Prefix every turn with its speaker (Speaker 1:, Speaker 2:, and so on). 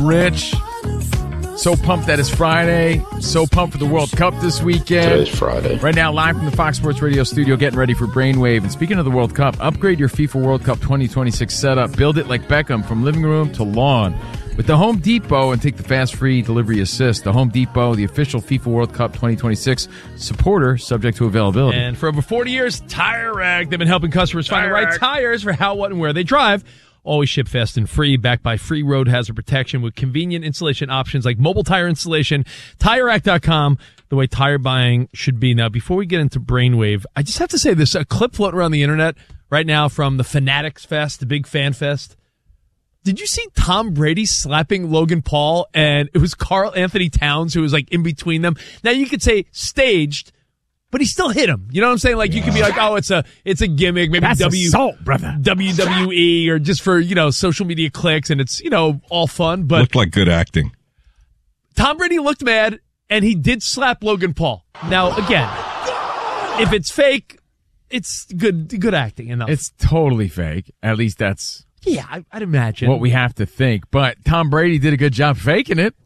Speaker 1: Rich. So pumped that it's Friday. So pumped for the World Cup this weekend.
Speaker 2: Today's Friday.
Speaker 1: Right now, live from the Fox Sports Radio studio, getting ready for Brainwave. And speaking of the World Cup, upgrade your FIFA World Cup 2026 setup. Build it like Beckham from living room to lawn. With the Home Depot, and take the fast free delivery assist. The Home Depot, the official FIFA World Cup 2026 supporter, subject to availability.
Speaker 3: And for over 40 years, Tire Rack, they've been helping customers find the right tires for how, what, and where they drive. Always ship fast and free, backed by free road hazard protection with convenient installation options like mobile tire installation. TireRack.com, the way tire buying should be. Now, before we get into Brainwave, I just have to say this, a clip floating around the internet right now from the Fanatics Fest, the big fan fest. Did you see Tom Brady slapping Logan Paul? And it was Karl Anthony Towns who was like in between them. Now, you could say staged, but he still hit him. You know what I'm saying? Like, you could be like, oh, it's a gimmick, maybe
Speaker 1: That's assault, brother.
Speaker 3: WWE, or just for, social media clicks, and it's, all fun. But
Speaker 4: Looked like good acting.
Speaker 3: Tom Brady looked mad, and he did slap Logan Paul. Now, again, if it's fake, it's good acting enough.
Speaker 1: It's totally fake. At least that's
Speaker 3: I'd imagine
Speaker 1: what we have to think. But Tom Brady did a good job faking it.